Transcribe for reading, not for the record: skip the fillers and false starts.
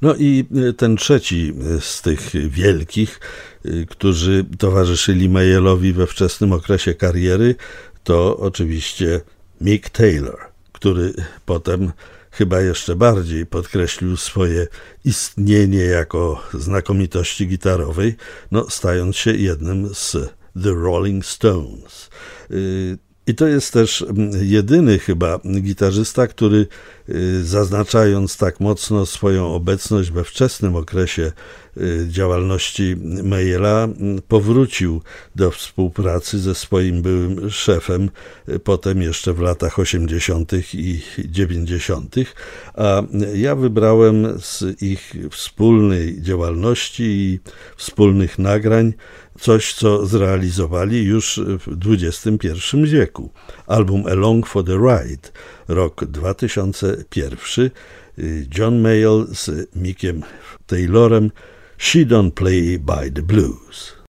No i ten trzeci z tych wielkich, którzy towarzyszyli Mayelowi we wczesnym okresie kariery, to oczywiście Mick Taylor, który potem chyba jeszcze bardziej podkreślił swoje istnienie jako znakomitości gitarowej, stając się jednym z The Rolling Stones. I to jest też jedyny chyba gitarzysta, który zaznaczając tak mocno swoją obecność we wczesnym okresie działalności Mayela, powrócił do współpracy ze swoim byłym szefem, potem jeszcze w latach 80. i 90. A ja wybrałem z ich wspólnej działalności i wspólnych nagrań coś, co zrealizowali już w XXI wieku. Album Along for the Ride, rok 2001, John Mayall z Mickiem Taylorem, She Don't Play by the Blues.